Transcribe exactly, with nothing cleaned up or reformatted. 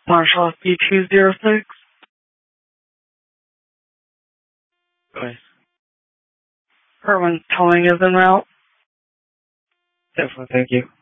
Marshall F B two zero six. Good. Irwin towing is en route. Definitely, thank you.